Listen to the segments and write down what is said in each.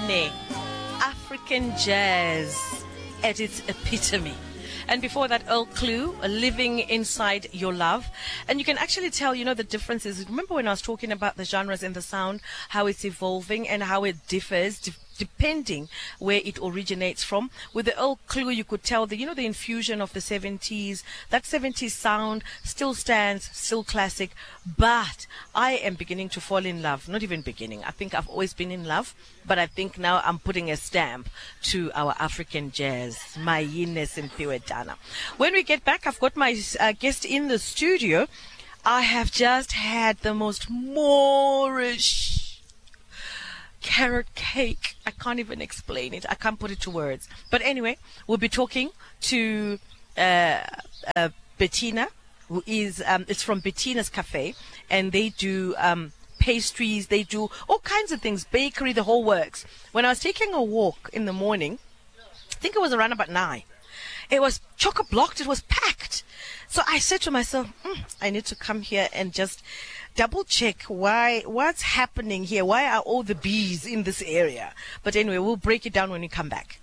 Mayine, African jazz at its epitome. And before that, Earl Clue, Living Inside Your Love. And you can actually tell, the differences. Remember when I was talking about the genres and the sound, how it's evolving and how it differs depending where it originates from. With the Earl Clue, you could tell the infusion of the 70s. That 70s sound still stands, still classic. But I am beginning to fall in love. Not even beginning. I think I've always been in love. But I think now I'm putting a stamp to our African jazz. Mayine Simphiwe Dana. When we get back, I've got my guest in the studio. I have just had the most Moorish carrot cake. I can't even explain it. I can't put it to words. But anyway, we'll be talking to Bettina, who is, it's from Bettina's Cafe, and they do pastries, they do all kinds of things, bakery, the whole works. When I was taking a walk in the morning, I think it was around about 9, it was chock-a-blocked, it was packed. So I said to myself, I need to come here and just double check what's happening here. Why are all the bees in this area? But anyway, we'll break it down when we come back.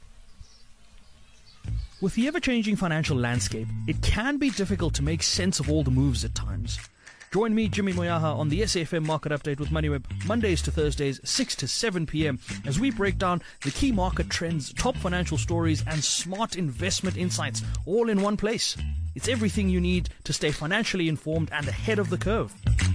With the ever-changing financial landscape, it can be difficult to make sense of all the moves at times. Join me, Jimmy Moyaha, on the SAFM Market Update with MoneyWeb, Mondays to Thursdays, 6 to 7 p.m, as we break down the key market trends, top financial stories, and smart investment insights, all in one place. It's everything you need to stay financially informed and ahead of the curve.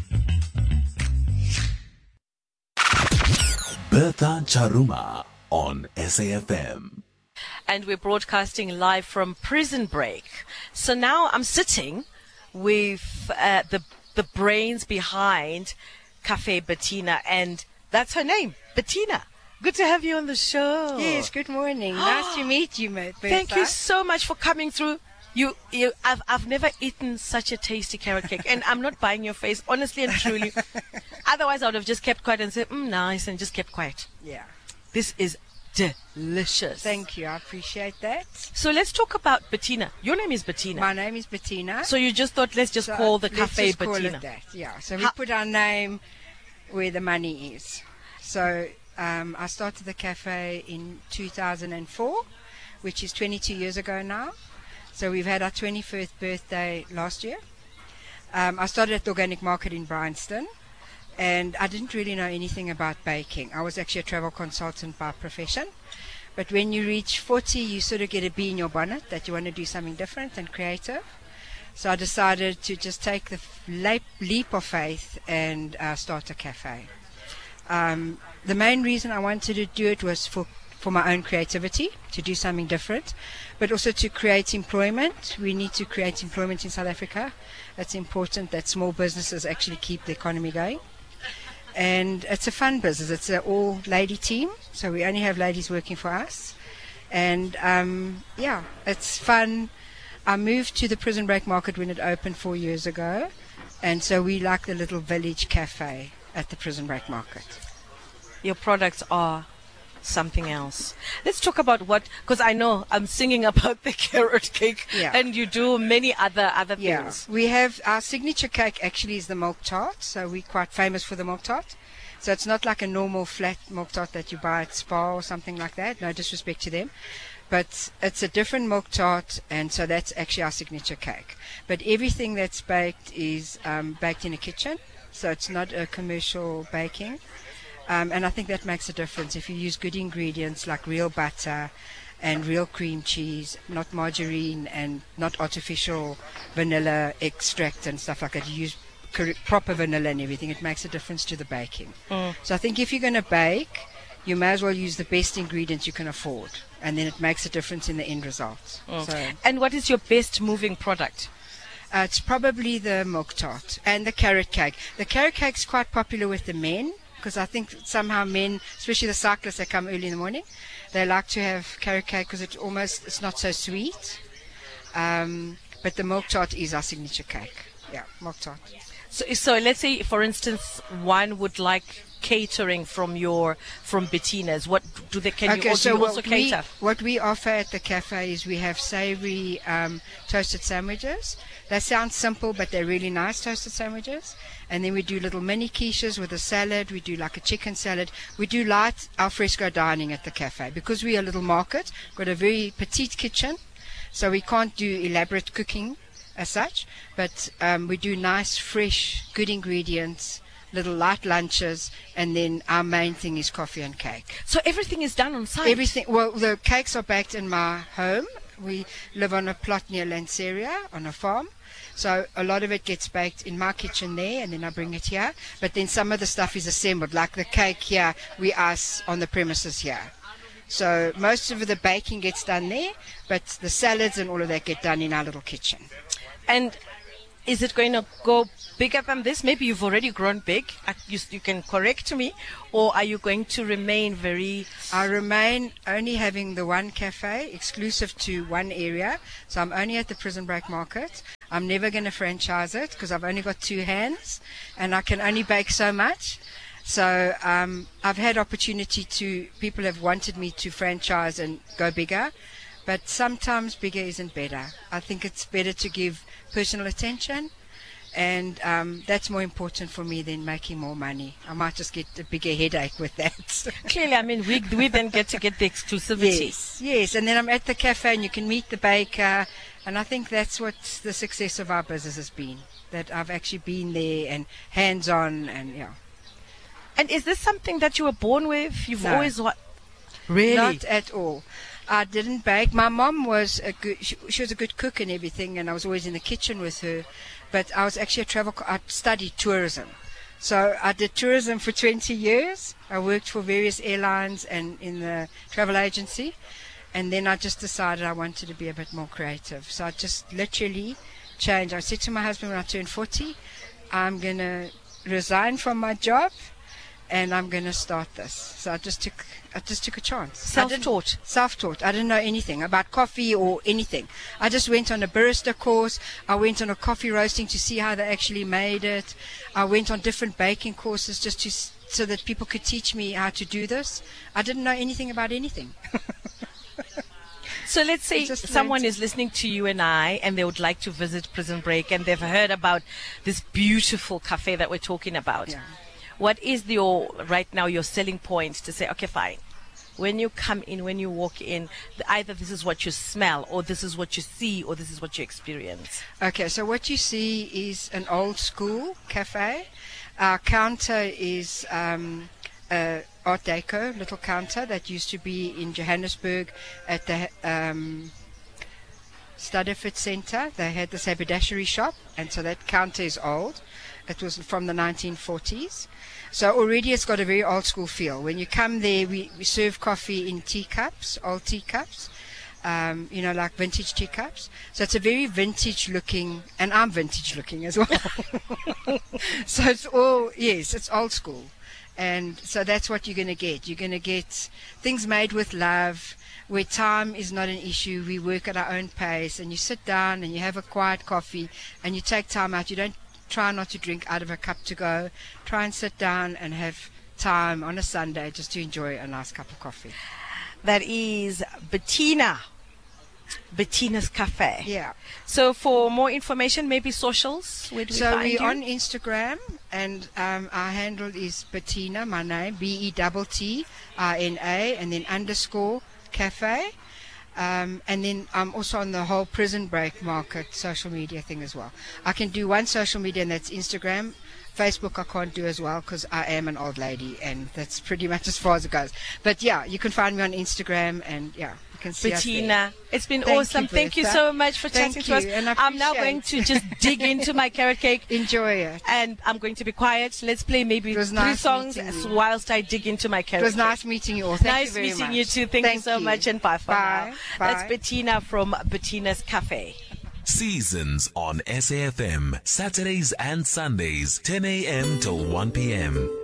Bertha Charuma on SAFM. And we're broadcasting live from Prison Break. So now I'm sitting with the brains behind Cafe Bettina, and that's her name, Bettina. Good to have you on the show. Yes, good morning. Nice to meet you, Bertha. Thank you so much for coming through. I've never eaten such a tasty carrot cake, and I'm not buying your face, honestly and truly. Otherwise, I would have just kept quiet and said, nice, and just kept quiet. Yeah. This is delicious. Thank you. I appreciate that. So let's talk about Bettina. Your name is Bettina. My name is Bettina. So you just thought, let's just call the cafe Bettina. Call it that, yeah. So we put our name where the money is. So I started the cafe in 2004, which is 22 years ago now. So we've had our 21st birthday last year. I started at the Organic Market in Bryanston, and I didn't really know anything about baking. I was actually a travel consultant by profession. But when you reach 40, you sort of get a bee in your bonnet that you want to do something different and creative. So I decided to just take the leap of faith and start a cafe. The main reason I wanted to do it was for my own creativity, to do something different, but also to create employment. We need to create employment in South Africa. It's important that small businesses actually keep the economy going. And it's a fun business. It's an all-lady team, so we only have ladies working for us. And it's fun. I moved to the Prison Break Market when it opened 4 years ago, and so we like the little village cafe at the Prison Break Market. Your products are something else. Let's talk about because I know I'm singing about the carrot cake, and you do many other things. We have our signature cake actually is the milk tart, so we're quite famous for the milk tart. So it's not like a normal flat milk tart that you buy at Spa or something like that, no disrespect to them, but it's a different milk tart, and so that's actually our signature cake. But everything that's baked is baked in a kitchen, so it's not a commercial baking. And I think that makes a difference if you use good ingredients like real butter and real cream cheese, not margarine and not artificial vanilla extract and stuff like that. You use proper vanilla and everything. It makes a difference to the baking. So I think if you're going to bake, you may as well use the best ingredients you can afford, and then it makes a difference in the end result. And what is your best moving product? It's probably the milk tart and the carrot cake. The carrot cake's quite popular with the men, because I think somehow men, especially the cyclists that come early in the morning, they like to have carrot cake because it's not so sweet. But the milk tart is our signature cake. Yeah, milk tart. So let's say, for instance, one would like catering from Bettina's. What do they? Can you also cater? What we offer at the cafe is we have savory toasted sandwiches. They sound simple, but they're really nice toasted sandwiches. And then we do little mini quiches with a salad. We do like a chicken salad. We do light alfresco dining at the cafe because we're a little market. We've got a very petite kitchen, so we can't do elaborate cooking as such. But we do nice, fresh, good ingredients, little light lunches, and then our main thing is coffee and cake. So everything is done on site? Everything. Well, the cakes are baked in my home. We live on a plot near Lanseria, on a farm. So a lot of it gets baked in my kitchen there, and then I bring it here. But then some of the stuff is assembled, like the cake here, we ice on the premises here. So most of the baking gets done there, but the salads and all of that get done in our little kitchen. And is it going to go bigger than this? Maybe you've already grown big. You can correct me. Or are you going to remain very... I remain only having the one cafe, exclusive to one area. So I'm only at the Prison Break Market. I'm never going to franchise it because I've only got 2 hands and I can only bake so much. So I've had opportunity to... People have wanted me to franchise and go bigger. But sometimes bigger isn't better. I think it's better to give personal attention, and that's more important for me than making more money. I might just get a bigger headache with that. Clearly, I mean, we then get to get the exclusivity. Yes, and then I'm at the cafe and you can meet the baker, and I think that's what the success of our business has been, that I've actually been there and hands-on, and yeah. And is this something that you were born with? You've No. always... Really? Not at all. I didn't bake. My mom was she was a good cook and everything, and I was always in the kitchen with her. But I was actually I studied tourism. So I did tourism for 20 years. I worked for various airlines and in the travel agency. And then I just decided I wanted to be a bit more creative. So I just literally changed. I said to my husband when I turned 40, I'm going to resign from my job and I'm going to start this. So I just took a chance. Self-taught? Self-taught. I didn't know anything about coffee or anything. I just went on a barista course. I went on a coffee roasting to see how they actually made it. I went on different baking courses just so that people could teach me how to do this. I didn't know anything about anything. So let's say someone is listening to you and I, and they would like to visit Prison Break, and they've heard about this beautiful cafe that we're talking about. Yeah. What is right now your selling point to say, okay, fine. When you come in, when you walk in, either this is what you smell, or this is what you see, or this is what you experience. Okay, so what you see is an old school cafe. Our counter is a Art Deco little counter that used to be in Johannesburg at the Studderford Centre. They had this haberdashery shop, and so that counter is old. It was from the 1940s. So already it's got a very old school feel. When you come there, we serve coffee in teacups, old teacups, like vintage teacups. So it's a very vintage looking, and I'm vintage looking as well. So it's old school. And so that's what you're going to get. You're going to get things made with love, where time is not an issue. We work at our own pace, and you sit down and you have a quiet coffee and you take time out. You don't try not to drink out of a cup to go. Try and sit down and have time on a Sunday just to enjoy a nice cup of coffee. That is Bettina's Cafe. Yeah. So for more information, maybe socials, where do we find you? So we're on Instagram, and our handle is Bettina, my name, BETTINA, and then _ cafe. And then I'm also on the whole Prison Break Market social media thing as well. I can do one social media, and that's Instagram. Facebook I can't do as well because I am an old lady, and that's pretty much as far as it goes. But yeah, you can find me on Instagram, and yeah, you can see Bettina, it's been awesome. Thank you so much for chatting to us. I'm now going to just dig into my carrot cake. Enjoy it. And I'm going to be quiet. Let's play maybe 3 songs whilst I dig into my carrot cake. It was nice meeting you all. Thank you very much. Nice meeting you too. Thank you so much, and bye for now. Bye. That's Bettina from Bettina's Cafe. Seasons on SAFM, Saturdays and Sundays, 10 a.m. till 1 p.m.